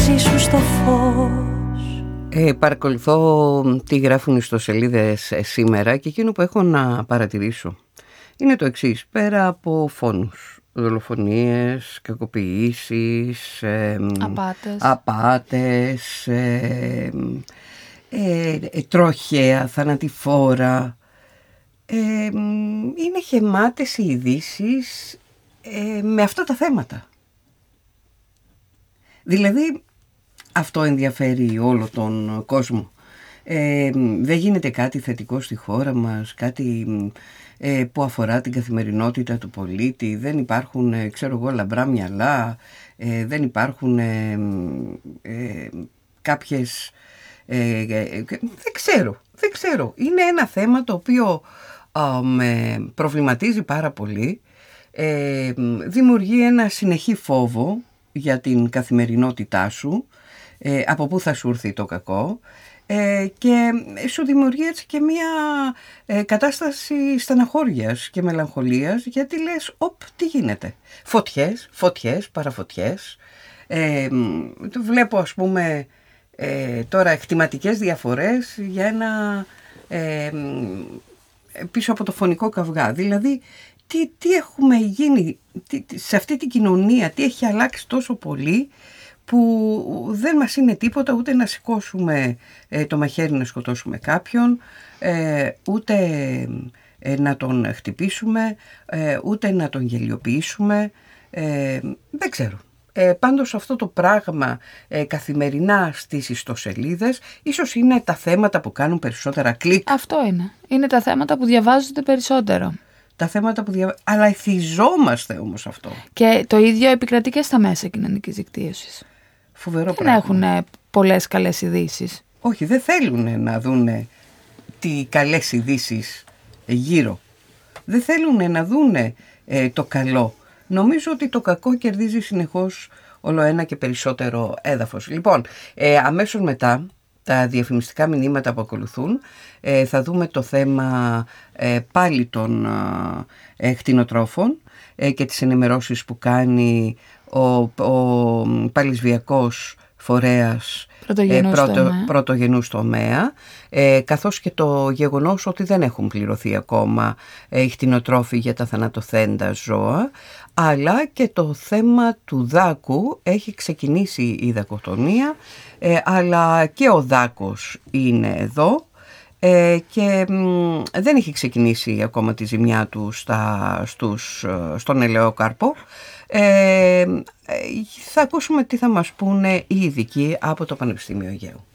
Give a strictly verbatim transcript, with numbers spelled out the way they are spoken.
μαζί σου στο φως. Ε, παρακολουθώ τι γράφουν οι ιστοσελίδες σήμερα και εκείνο που έχω να παρατηρήσω είναι το εξής. Πέρα από φόνους, δολοφονίες, κακοποιήσεις, ε, απάτες, απάτες ε, ε, ε, τροχαία, θανατηφόρα, ε, είναι γεμάτες οι ειδήσεις ε, με αυτά τα θέματα. Δηλαδή αυτό ενδιαφέρει όλο τον κόσμο. Ε, δεν γίνεται κάτι θετικό στη χώρα μας, κάτι ε, που αφορά την καθημερινότητα του πολίτη. Δεν υπάρχουν, ε, ξέρω εγώ, λαμπρά μυαλά, ε, δεν υπάρχουν ε, ε, κάποιες... Ε, ε, δεν ξέρω, δεν ξέρω. Είναι ένα θέμα το οποίο ε, με προβληματίζει πάρα πολύ. Ε, δημιουργεί ένα συνεχή φόβο για την καθημερινότητά σου, ε, από πού θα σου έρθει το κακό, ε, και σου δημιουργεί έτσι και μια ε, κατάσταση στεναχώριας και μελαγχολίας, γιατί λες, οπ, τι γίνεται, φωτιές, φωτιές, παραφωτιές. ε, βλέπω ας πούμε ε, τώρα εκτιματικές διαφορές για ένα ε, πίσω από το φωνικό καυγά, δηλαδή Τι, τι έχουμε γίνει τι, σε αυτή την κοινωνία, τι έχει αλλάξει τόσο πολύ που δεν μας είναι τίποτα ούτε να σηκώσουμε ε, το μαχαίρι να σκοτώσουμε κάποιον, ε, ούτε ε, να τον χτυπήσουμε, ε, ούτε να τον γελιοποιήσουμε, ε, δεν ξέρω. Ε, πάντως αυτό το πράγμα ε, καθημερινά στις ιστοσελίδες ίσως είναι τα θέματα που κάνουν περισσότερα κλικ. Αυτό είναι. Είναι τα θέματα που διαβάζονται περισσότερο. Τα θέματα που διαβάζουμε, αλλά εθιζόμαστε όμως αυτό. Και το ίδιο επικρατεί και στα μέσα κοινωνικής δικτύωσης. Φοβερό δεν πράγμα. Δεν έχουν πολλές καλές ειδήσεις. Όχι, δεν θέλουν να δούνε τι καλές ειδήσεις γύρω. Δεν θέλουν να δούνε ε, το καλό. Νομίζω ότι το κακό κερδίζει συνεχώς όλο ένα και περισσότερο έδαφος. Λοιπόν, ε, αμέσως μετά τα διαφημιστικά μηνύματα που ακολουθούν, ε, θα δούμε το θέμα ε, πάλι των ε, κτηνοτρόφων ε, και τις ενημερώσεις που κάνει ο, ο παλισβιακός φορέας πρωτογενούς, ε, πρώτο, τομέα. πρωτογενούς τομέα, ε, καθώς και το γεγονός ότι δεν έχουν πληρωθεί ακόμα ε, οι κτηνοτρόφοι για τα θανατοθέντα ζώα, αλλά και το θέμα του δάκου. Έχει ξεκινήσει η δακοτονία, ε, αλλά και ο δάκος είναι εδώ ε, και μ, δεν έχει ξεκινήσει ακόμα τη ζημιά του στα, στους, στον ελαιόκαρπο. Ε, θα ακούσουμε τι θα μας πούνε οι ειδικοί από το Πανεπιστήμιο Αιγαίου.